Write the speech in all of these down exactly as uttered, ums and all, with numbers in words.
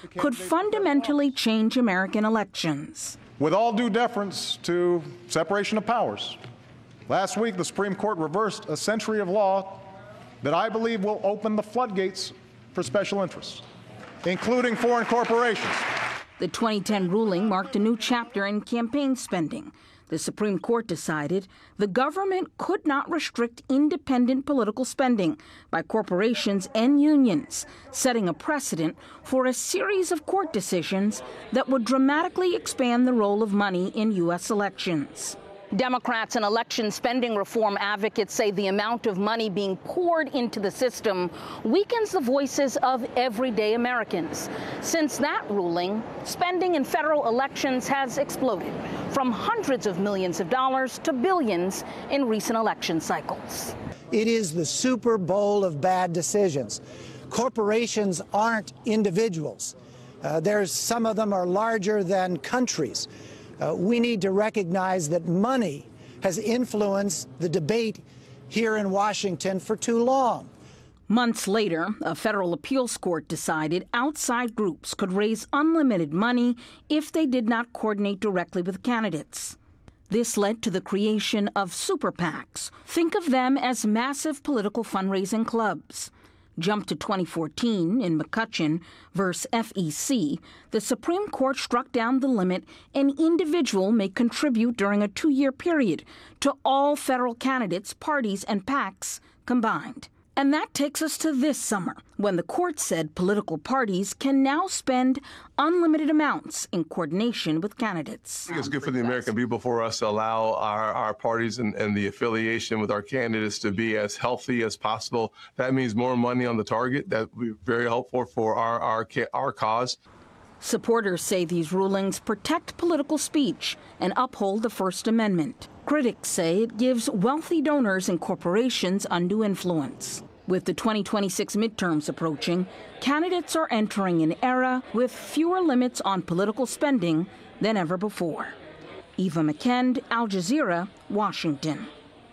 could fundamentally change American elections. With all due deference to separation of powers, last week the Supreme Court reversed a century of law that I believe will open the floodgates for special interests, including foreign corporations. The twenty ten ruling marked a new chapter in campaign spending. The Supreme Court decided the government could not restrict independent political spending by corporations and unions, setting a precedent for a series of court decisions that would dramatically expand the role of money in U S elections. Democrats and election spending reform advocates say the amount of money being poured into the system weakens the voices of everyday Americans. Since that ruling, spending in federal elections has exploded, from hundreds of millions of dollars to billions in recent election cycles. It is the Super Bowl of bad decisions. Corporations aren't individuals. Uh, there's some of them are larger than countries. Uh, we need to recognize that money has influenced the debate here in Washington for too long. Months later, a federal appeals court decided outside groups could raise unlimited money if they did not coordinate directly with candidates. This led to the creation of super PACs. Think of them as massive political fundraising clubs. Jump to twenty fourteen in McCutcheon versus F E C, the Supreme Court struck down the limit an individual may contribute during a two-year period to all federal candidates, parties, and PACs combined. And that takes us to this summer, when the court said political parties can now spend unlimited amounts in coordination with candidates. I think it's good for the American people for us to allow our, our parties and, and the affiliation with our candidates to be as healthy as possible. That means more money on the target. That would be very helpful for our, our, our cause. Supporters say these rulings protect political speech and uphold the First Amendment. Critics say it gives wealthy donors and corporations undue influence. With the twenty twenty-six midterms approaching, candidates are entering an era with fewer limits on political spending than ever before. Eva McKend, Al Jazeera, Washington.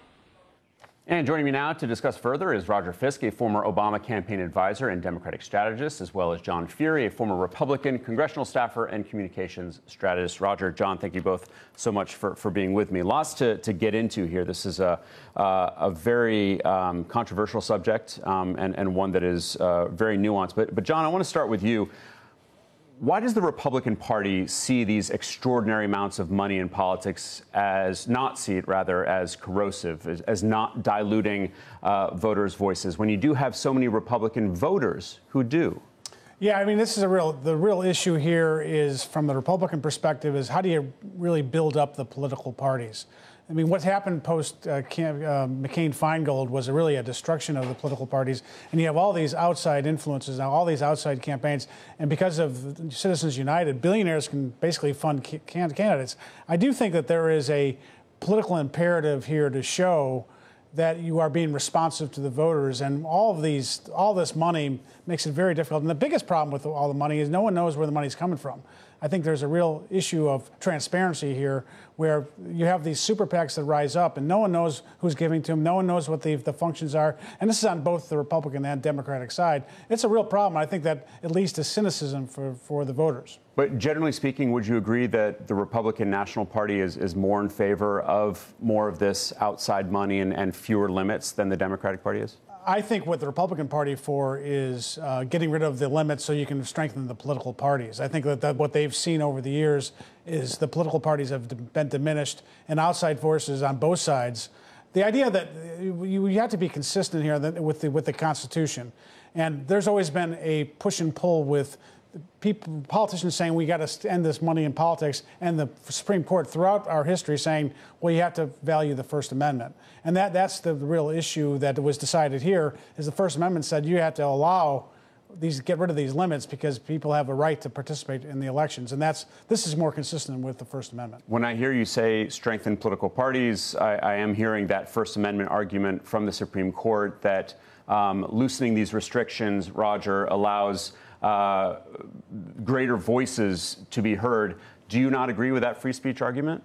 And joining me now to discuss further is Roger Fisk, a former Obama campaign advisor and Democratic strategist, as well as John Fury, a former Republican congressional staffer and communications strategist. Roger, John, thank you both so much for, for being with me. Lots to, to get into here. This is a, uh, a very um, controversial subject um, and, and one that is uh, very nuanced. But, but, John, I want to start with you. Why does the Republican Party see these extraordinary amounts of money in politics as not see it rather as corrosive, as, as not diluting uh, voters' voices when you do have so many Republican voters who do? Yeah, I mean, this is a real, the real issue here is from the Republican perspective is how do you really build up the political parties? I mean, what's happened post uh, Cam, uh, McCain-Feingold was a really a destruction of the political parties. And you have all these outside influences now, all these outside campaigns. And because of Citizens United, billionaires can basically fund ca- candidates. I do think that there is a political imperative here to show that you are being responsive to the voters. And all of these, all this money makes it very difficult. And the biggest problem with all the money is no one knows where the money's coming from. I think there's a real issue of transparency here where you have these super PACs that rise up and no one knows who's giving to them. No one knows what the, the functions are. And this is on both the Republican and Democratic side. It's a real problem. I think that at least is cynicism for, for the voters. But generally speaking, would you agree that the Republican National Party is, is more in favor of more of this outside money and, and fewer limits than the Democratic Party is? I think what the Republican Party for is uh, getting rid of the limits so you can strengthen the political parties. I think that, that what they've seen over the years is the political parties have been diminished and outside forces on both sides. The idea that you, you have to be consistent here with the, with the Constitution. And there's always been a push and pull with people, politicians saying we got to end this money in politics, and the Supreme Court throughout our history saying, well, you have to value the First Amendment. And that, that's the real issue that was decided here, is the First Amendment said you have to allow these, get rid of these limits because people have a right to participate in the elections. And that's, this is more consistent with the First Amendment. When I hear you say strengthen political parties, I, I am hearing that First Amendment argument from the Supreme Court that um, loosening these restrictions, Roger, allows Uh, greater voices to be heard. Do you not agree with that free speech argument?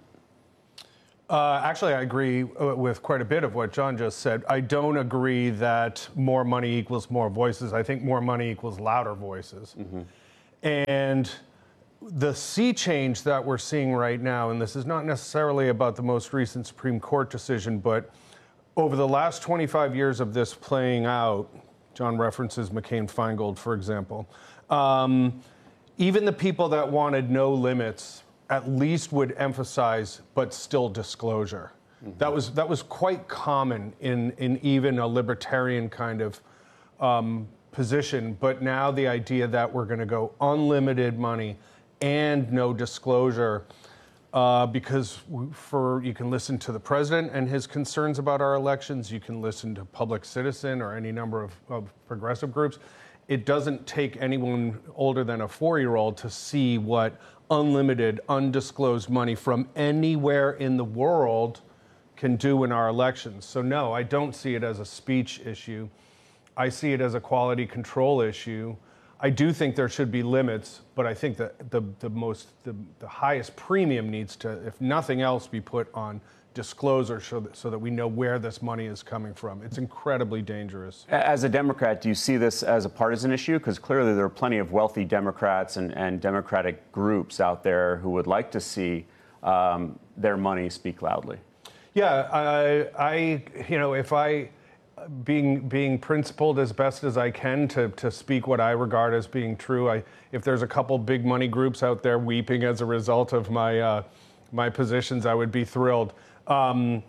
Uh, actually, I agree with quite a bit of what John just said. I don't agree that more money equals more voices. I think more money equals louder voices. Mm-hmm. And the sea change that we're seeing right now, and this is not necessarily about the most recent Supreme Court decision, but over the last twenty-five years of this playing out, John references McCain-Feingold, for example, um, even the people that wanted no limits at least would emphasize, but still disclosure. Mm-hmm. That was that was quite common in, in even a libertarian kind of um, position. But now the idea that we're going to go unlimited money and no disclosure, uh, because for you can listen to the president and his concerns about our elections, you can listen to Public Citizen or any number of, of progressive groups. It doesn't take anyone older than a four-year-old to see what unlimited, undisclosed money from anywhere in the world can do in our elections. So no, I don't see it as a speech issue. I see it as a quality control issue. I do think there should be limits, but I think that the, the most, the, the highest premium needs to, if nothing else, be put on disclosure so that, so that we know where this money is coming from. It's incredibly dangerous. As a Democrat, do you see this as a partisan issue? Because clearly there are plenty of wealthy Democrats and, and Democratic groups out there who would like to see um, their money speak loudly. Yeah, I, I, you know, if I, being being principled as best as I can to to speak what I regard as being true, I, if there's a couple big money groups out there weeping as a result of my uh, my positions, I would be thrilled. Um,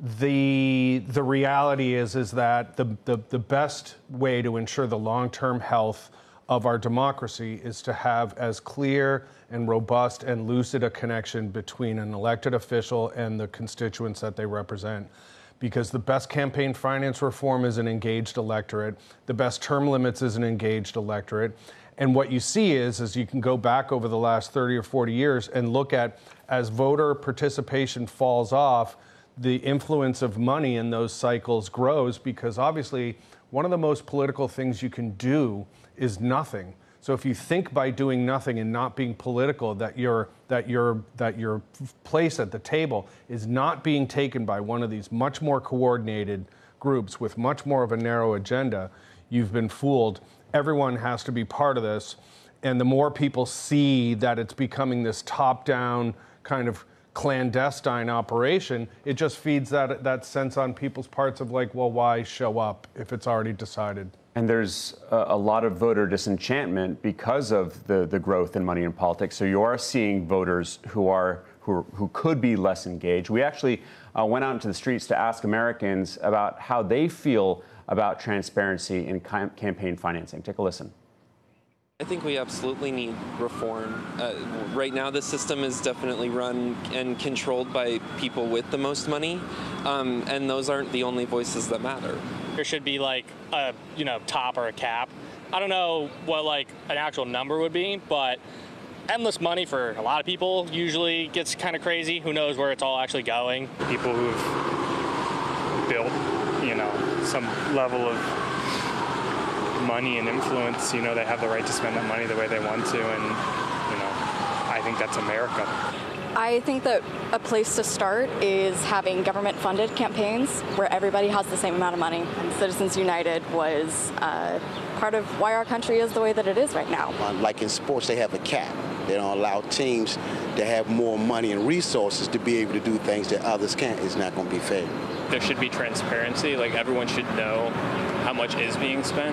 the the reality is is that the, the the best way to ensure the long-term health of our democracy is to have as clear and robust and lucid a connection between an elected official and the constituents that they represent. Because the best campaign finance reform is an engaged electorate. The best term limits is an engaged electorate. And what you see is, is you can go back over the last thirty or forty years and look at, as voter participation falls off, the influence of money in those cycles grows, because obviously one of the most political things you can do is nothing. So if you think by doing nothing and not being political that your that your that your place at the table is not being taken by one of these much more coordinated groups with much more of a narrow agenda, you've been fooled. Everyone has to be part of this, and the more people see that it's becoming this top-down kind of clandestine operation, it just feeds that that sense on people's parts of like, well, why show up if it's already decided? And there's a, a lot of voter disenchantment because of the, the growth in money in politics. So you are seeing voters who are who, are, who could be less engaged. We actually uh, went out into the streets to ask Americans about how they feel about transparency in cam- campaign financing. Take a listen. I think we absolutely need reform. Uh, right now, the system is definitely run and controlled by people with the most money, um, and those aren't the only voices that matter. There should be like a you know top or a cap. I don't know what like an actual number would be, but endless money for a lot of people usually gets kind of crazy. Who knows where it's all actually going? People who've built, you know, some level of money and influence, you know, they have the right to spend that money the way they want to, and, you know, I think that's America. I think that a place to start is having government-funded campaigns where everybody has the same amount of money. And Citizens United was uh, part of why our country is the way that it is right now. Like in sports, they have a cap. They don't allow teams to have more money and resources to be able to do things that others can't. It's not going to be fair. There should be transparency. Like, everyone should know how much is being spent.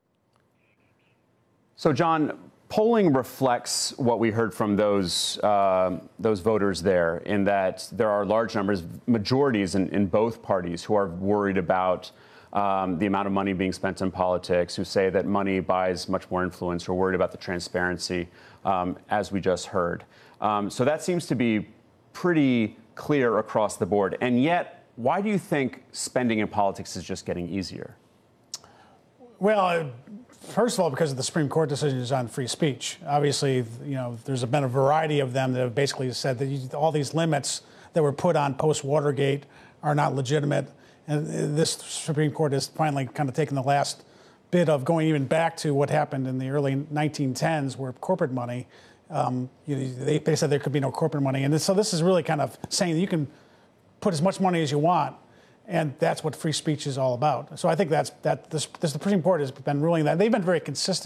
So, John, polling reflects what we heard from those uh, those voters there, in that there are large numbers, majorities in, in both parties, who are worried about um, the amount of money being spent in politics, who say that money buys much more influence, or worried about the transparency, um, as we just heard. Um, so that seems to be pretty clear across the board. And yet, why do you think spending in politics is just getting easier? Well, first of all, because of the Supreme Court decisions on free speech. Obviously, you know, there's been a variety of them that have basically said that you, all these limits that were put on post-Watergate are not legitimate. And this Supreme Court has finally kind of taken the last bit of going even back to what happened in the early nineteen tens, where corporate money, um, you know, they, they said there could be no corporate money. And so this is really kind of saying that you can put as much money as you want. And that's what free speech is all about. So I think that's that. This, this the Supreme Court has been ruling that. They've been very consistent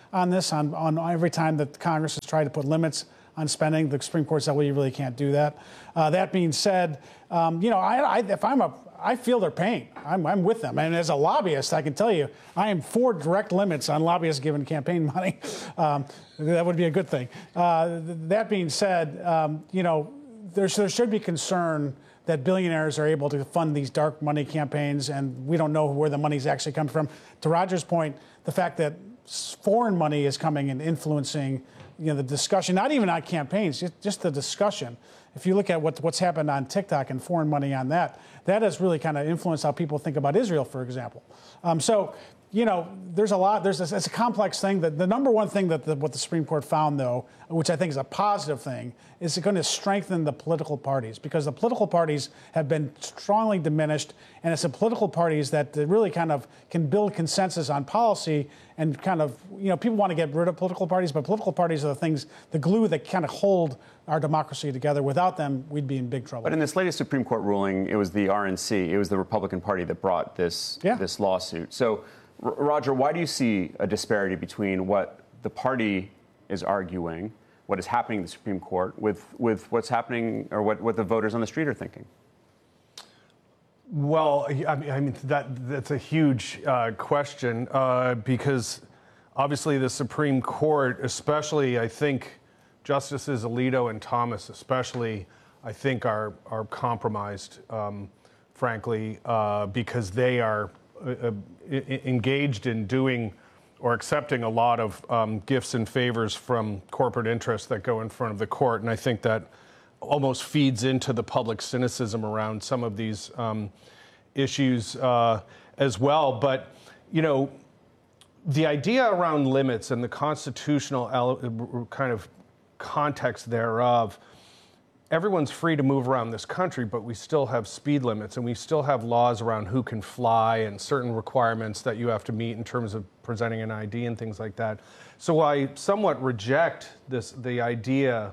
on this. On, on every time that Congress has tried to put limits on spending, the Supreme Court said, well, you really can't do that. Uh, that being said, um, you know, I, I, if I'm a, I feel their pain. I'm, I'm with them. And as a lobbyist, I can tell you, I am for direct limits on lobbyists giving campaign money. Um, that would be a good thing. Uh, that being said, um, you know, there's, there should be concern that billionaires are able to fund these dark money campaigns, and we don't know where the money's actually come from. To Roger's point, the fact that foreign money is coming and influencing, you know, the discussion, not even on campaigns, just, just the discussion. If you look at what, what's happened on TikTok and foreign money on that, that has really kind of influenced how people think about Israel, for example. Um, so, you know, there's a lot, there's a, it's a complex thing. That the number one thing that the, what the Supreme Court found, though, which I think is a positive thing, is going to strengthen the political parties, because the political parties have been strongly diminished, and it's the political parties that really kind of can build consensus on policy and kind of, you know, people want to get rid of political parties, but political parties are the things, the glue that kind of hold our democracy together. Without them, we'd be in big trouble. But in this latest Supreme Court ruling, it was the R N C, it was the Republican Party that brought this, yeah. this lawsuit. So, R- Roger, why do you see a disparity between what the party is arguing, what is happening in the Supreme Court, with, with what's happening, or what, what the voters on the street are thinking? Well, I mean, I mean that that's a huge uh, question uh, because obviously the Supreme Court, especially, I think Justices Alito and Thomas, especially, I think are are compromised, um, frankly, uh, because they are uh, engaged in doing or accepting a lot of um, gifts and favors from corporate interests that go in front of the court, and I think that almost feeds into the public cynicism around some of these um, issues uh, as well. But, you know, the idea around limits and the constitutional ele- kind of context thereof, everyone's free to move around this country, but we still have speed limits, and we still have laws around who can fly and certain requirements that you have to meet in terms of presenting an I D and things like that. So I somewhat reject this, the idea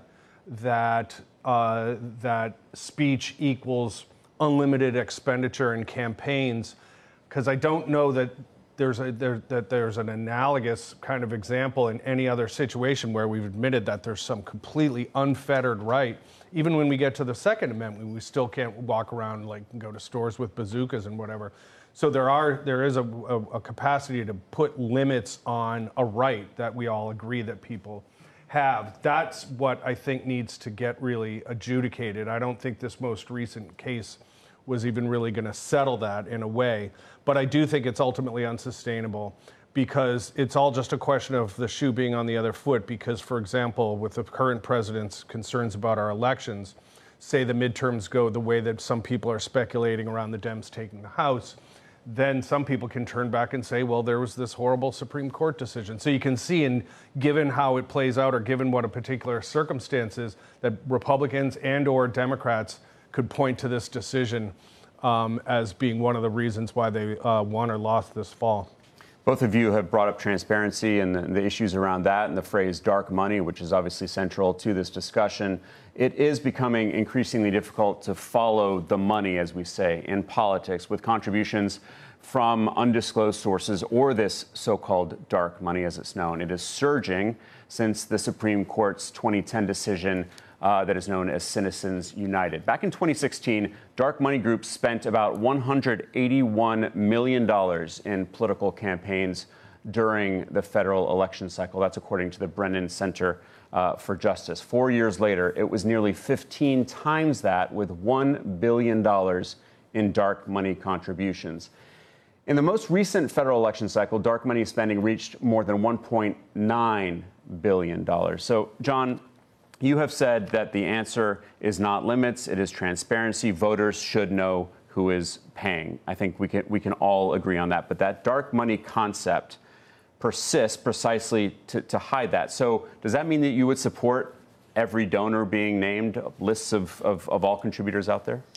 that Uh, that speech equals unlimited expenditure in campaigns, because I don't know that there's a there, that there's an analogous kind of example in any other situation where we've admitted that there's some completely unfettered right. Even when we get to the Second Amendment, we still can't walk around like go to stores with bazookas and whatever. So there are there is a, a, a capacity to put limits on a right that we all agree that people have. That's what I think needs to get really adjudicated. I don't think this most recent case was even really going to settle that in a way, but I do think it's ultimately unsustainable because it's all just a question of the shoe being on the other foot. Because, for example, with the current president's concerns about our elections, say the midterms go the way that some people are speculating around the Dems taking the House, then some people can turn back and say, well, there was this horrible Supreme Court decision. So you can see, and given how it plays out, or given what a particular circumstance is, that Republicans and or Democrats could point to this decision um, as being one of the reasons why they uh, won or lost this fall. Both of you have brought up transparency and the, the issues around that, and the phrase dark money, which is obviously central to this discussion. It is becoming increasingly difficult to follow the money, as we say, in politics, with contributions from undisclosed sources or this so-called dark money, as it's known. It is surging since the Supreme Court's twenty ten decision uh, that is known as Citizens United. Back in twenty sixteen, dark money groups spent about one hundred eighty-one million dollars in political campaigns during the federal election cycle. That's according to the Brennan Center uh, for Justice. Four years later, it was nearly fifteen times that, with one billion dollars in dark money contributions. In the most recent federal election cycle, dark money spending reached more than one point nine billion dollars. So, John, you have said that the answer is not limits, it is transparency. Voters should know who is paying. I think we can we can all agree on that. But that dark money concept persists precisely to, to hide that. So does that mean that you would support every donor being named, lists of, of, of all contributors out there?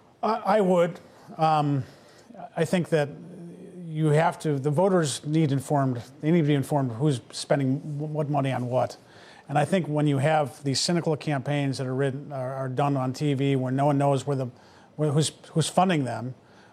I, I would. Um, I think that you have to, the voters need informed, they need to be informed who's spending what money on what. And I think when you have these cynical campaigns that are written, are, are done on T V, where no one knows where the, where, who's, who's funding them,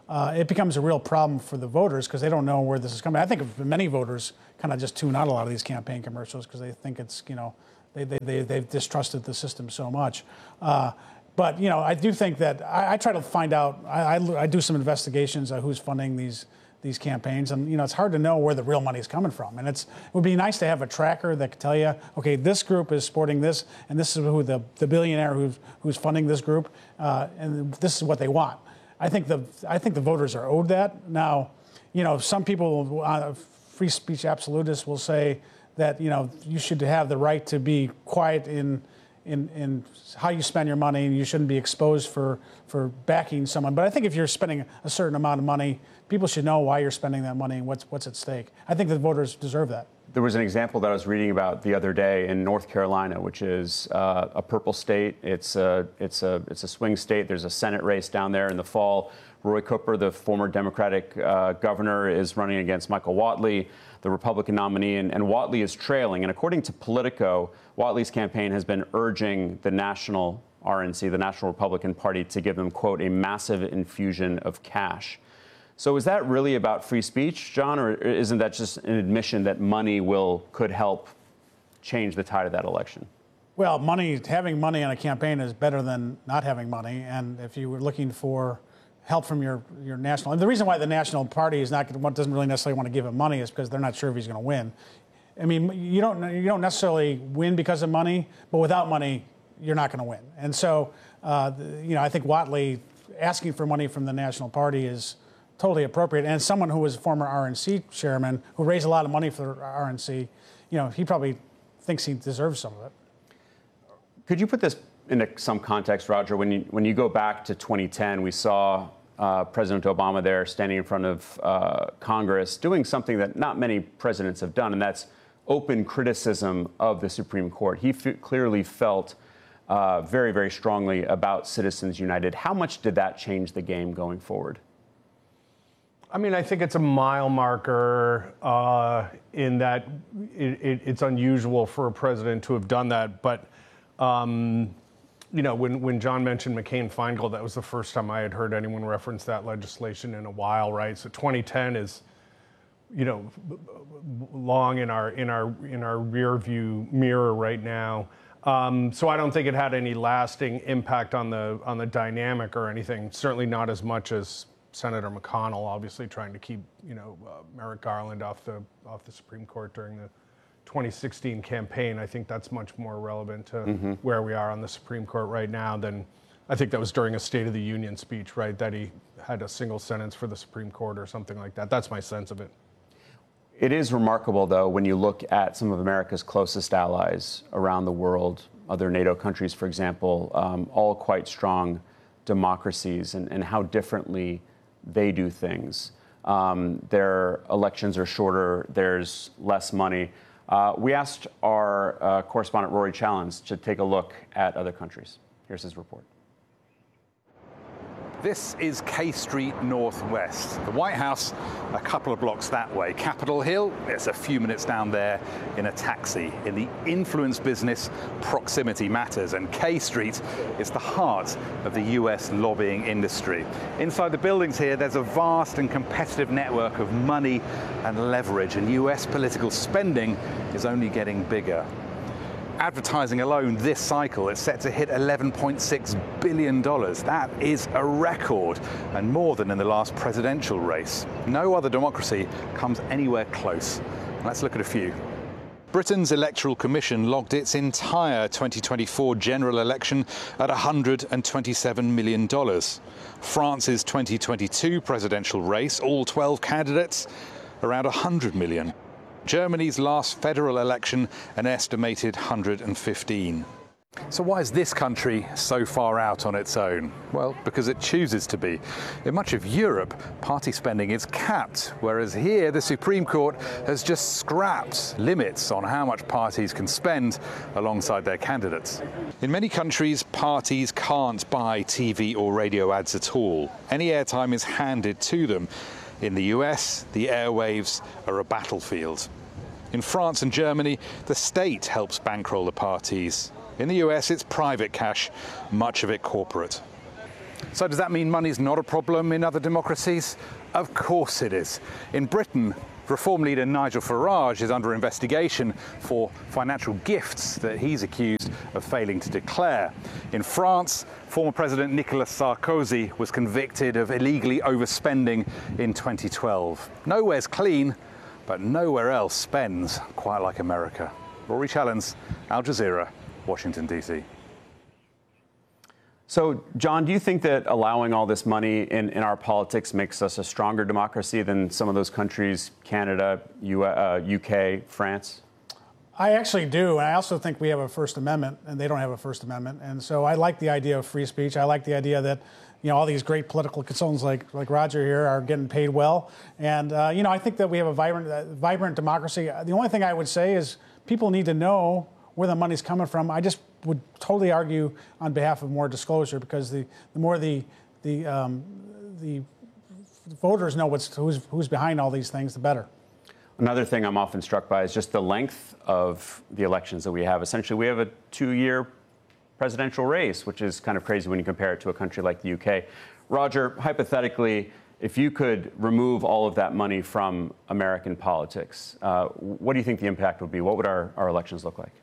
uh, it becomes a real problem for the voters because they don't know where this is coming. I think many voters kind of just tune out a lot of these campaign commercials because they think it's, you know, they, they, they, they've distrusted the system so much. Uh, but, you know, I do think that I, I try to find out, I, I, I do some investigations of who's funding these these campaigns, and you know it's hard to know where the real money is coming from. And it's it would be nice to have a tracker that could tell you, okay, this group is supporting this, and this is who the, the billionaire who's who's funding this group, uh, and this is what they want. I think the I think the voters are owed that. Now, you know, some people, uh, free speech absolutists, will say that you know you should have the right to be quiet in. In, in how you spend your money, and you shouldn't be exposed for, for backing someone. But I think if you're spending a certain amount of money, people should know why you're spending that money and what's, what's at stake. I think the voters deserve that. There was an example that I was reading about the other day in North Carolina, which is uh, a purple state. It's a, it's, a, it's a swing state. There's a Senate race down there in the fall. Roy Cooper, the former Democratic uh, governor, is running against Michael Whatley, the Republican nominee, and, and Whatley is trailing. And according to Politico, Whatley's campaign has been urging the national R N C, the National Republican Party, to give them, quote, a massive infusion of cash. So is that really about free speech, John, or isn't that just an admission that money will could help change the tide of that election? Well, money, having money on a campaign is better than not having money. And if you were looking for help from your, your national, and the reason why the National Party is not doesn't really necessarily want to give him money is because they're not sure if he's going to win. I mean, you don't you don't necessarily win because of money, but without money, you're not going to win. And so, uh, you know, I think Whatley asking for money from the National Party is totally appropriate. And someone who was a former R N C chairman who raised a lot of money for R N C, you know, he probably thinks he deserves some of it. Could you put this into some context, Roger? When you when you go back to twenty ten, we saw uh, President Obama there standing in front of uh, Congress doing something that not many presidents have done, and that's open criticism of the Supreme Court. He f- clearly felt uh, very, very strongly about Citizens United. How much did that change the game going forward? I mean, I think it's a mile marker uh, in that it, it, it's unusual for a president to have done that. But, um, you know, when, when John mentioned McCain-Feingold, that was the first time I had heard anyone reference that legislation in a while, right? So twenty ten is, you know, long in our in our in our rear view mirror right now. Um, so I don't think it had any lasting impact on the on the dynamic or anything. Certainly not as much as Senator McConnell, obviously trying to keep, you know, uh, Merrick Garland off the off the Supreme Court during the twenty sixteen campaign. I think that's much more relevant to mm-hmm. where we are on the Supreme Court right now than I think that was during a State of the Union speech, right? That he had a single sentence for the Supreme Court or something like that. That's my sense of it. It is remarkable, though, when you look at some of America's closest allies around the world, other NATO countries, for example, um, all quite strong democracies, and, and how differently they do things. Um, their elections are shorter, there's less money. Uh, we asked our uh, correspondent Rory Challens to take a look at other countries. Here's his report. This is K Street Northwest. The White House, a couple of blocks that way. Capitol Hill, it's a few minutes down there in a taxi. In the influence business, proximity matters, and K Street is the heart of the U S lobbying industry. Inside the buildings here, there's a vast and competitive network of money and leverage, and U S political spending is only getting bigger. Advertising alone this cycle is set to hit eleven point six billion dollars. That is a record, and more than in the last presidential race. No other democracy comes anywhere close. Let's look at a few. Britain's Electoral Commission logged its entire twenty twenty-four general election at one hundred twenty-seven million dollars. France's twenty twenty-two presidential race, all twelve candidates, around one hundred million dollars. Germany's last federal election, an estimated one hundred fifteen. So why is this country so far out on its own? Well, because it chooses to be. In much of Europe, party spending is capped, whereas here the Supreme Court has just scrapped limits on how much parties can spend alongside their candidates. In many countries, parties can't buy T V or radio ads at all. Any airtime is handed to them. In the U S, the airwaves are a battlefield. In France and Germany, the state helps bankroll the parties. In the U S, it's private cash, much of it corporate. So does that mean money's not a problem in other democracies? Of course it is. In Britain, Reform leader Nigel Farage is under investigation for financial gifts that he's accused of failing to declare. In France, former President Nicolas Sarkozy was convicted of illegally overspending in twenty twelve. Nowhere's clean, but nowhere else spends quite like America. Rory Challens, Al Jazeera, Washington, D C. So, John, do you think that allowing all this money in, in our politics makes us a stronger democracy than some of those countries, Canada, U, uh, U K, France? I actually do. And I also think we have a First Amendment, and they don't have a First Amendment. And so I like the idea of free speech. I like the idea that, you know, all these great political consultants like like Roger here are getting paid well. And, uh, you know, I think that we have a vibrant, uh, vibrant democracy. The only thing I would say is people need to know where the money's coming from. I just would totally argue on behalf of more disclosure, because the, the more the the um, the voters know what's who's who's behind all these things, the better. Another thing I'm often struck by is just the length of the elections that we have. Essentially, we have a two-year presidential race, which is kind of crazy when you compare it to a country like the U K. Roger, hypothetically, if you could remove all of that money from American politics, uh, what do you think the impact would be? What would our, our elections look like?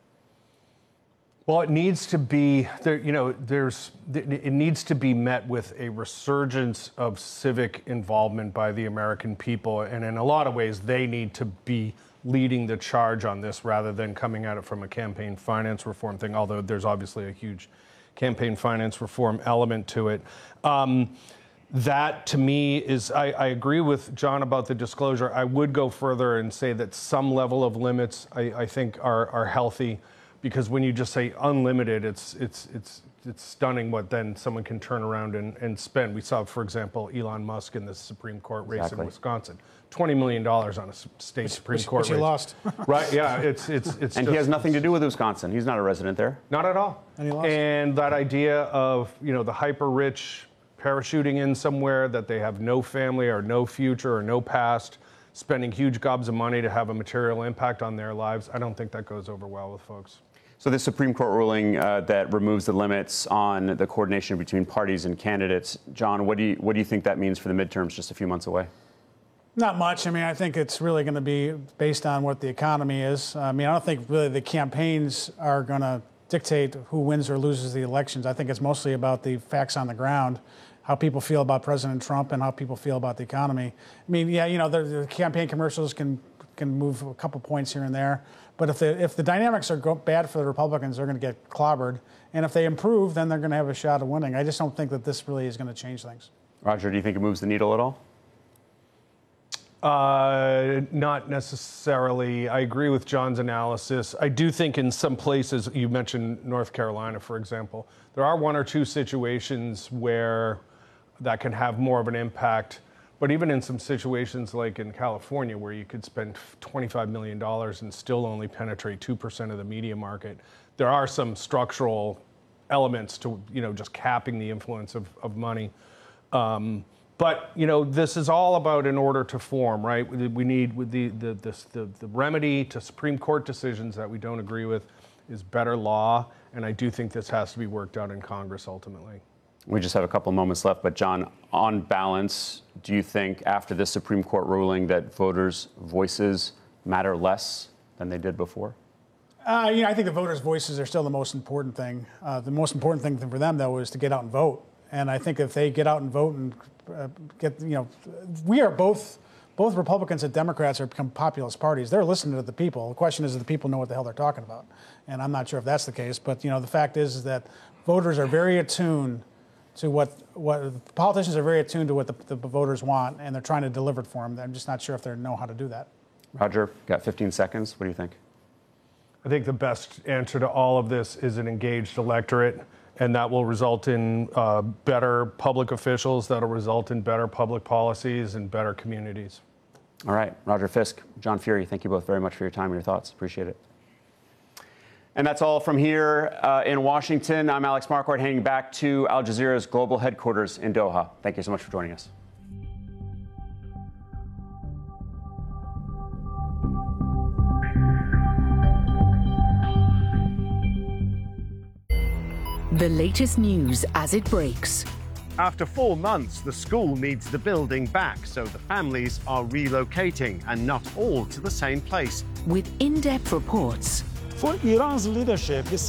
Well, it needs to be there. You know, there's it needs to be met with a resurgence of civic involvement by the American people, and in a lot of ways, they need to be leading the charge on this rather than coming at it from a campaign finance reform thing. Although there's obviously a huge campaign finance reform element to it. Um, that to me is, I, I agree with John about the disclosure. I would go further and say that some level of limits I, I think are are healthy. Because when you just say unlimited, it's it's it's it's stunning what then someone can turn around and, and spend. We saw, for example, Elon Musk in the Supreme Court race exactly. in Wisconsin, twenty million dollars on a state which, Supreme which, Court which race. He lost. Right? Yeah. It's it's it's. And just, he has nothing to do with Wisconsin. He's not a resident there. Not at all. And he lost. And that idea of, you know, the hyper rich parachuting in somewhere that they have no family or no future or no past, spending huge gobs of money to have a material impact on their lives. I don't think that goes over well with folks. So the Supreme Court ruling uh, that removes the limits on the coordination between parties and candidates, John, what do you what do you think that means for the midterms just a few months away? Not much. I mean, I think it's really going to be based on what the economy is. I mean, I don't think really the campaigns are going to dictate who wins or loses the elections. I think it's mostly about the facts on the ground, how people feel about President Trump and how people feel about the economy. I mean, yeah, you know, the, the campaign commercials can can move a couple points here and there. But if the if the dynamics are go bad for the Republicans, they're going to get clobbered. And if they improve, then they're going to have a shot of winning. I just don't think that this really is going to change things. Roger, do you think it moves the needle at all? Uh, not necessarily. I agree with John's analysis. I do think in some places, you mentioned North Carolina, for example, there are one or two situations where that can have more of an impact. But even in some situations like in California, where you could spend twenty-five million dollars and still only penetrate two percent of the media market, there are some structural elements to, you know, just capping the influence of, of money. Um, but, you know, this is all about in order to form, right? We need with the, the, this, the, the remedy to Supreme Court decisions that we don't agree with is better law. And I do think this has to be worked out in Congress ultimately. We just have a couple moments left, but John, on balance, do you think after this Supreme Court ruling that voters' voices matter less than they did before? Uh, you know, I think the voters' voices are still the most important thing. Uh, the most important thing for them, though, is to get out and vote. And I think if they get out and vote and uh, get, you know, we are both, both Republicans and Democrats are become populist parties. They're listening to the people. The question is, do the people know what the hell they're talking about? And I'm not sure if that's the case. But, you know, the fact is, is that voters are very attuned to what, what politicians are very attuned to what the, the voters want, and they're trying to deliver it for them. I'm just not sure if they know how to do that. Roger, got fifteen seconds. What do you think? I think the best answer to all of this is an engaged electorate, and that will result in uh, better public officials, that'll result in better public policies and better communities. All right, Roger Fisk, John Fury, thank you both very much for your time and your thoughts. Appreciate it. And that's all from here uh, in Washington. I'm Alex Marquardt, heading back to Al Jazeera's global headquarters in Doha. Thank you so much for joining us. The latest news as it breaks. After four months, the school needs the building back, so the families are relocating, and not all to the same place. With in-depth reports. For Iran's leadership, this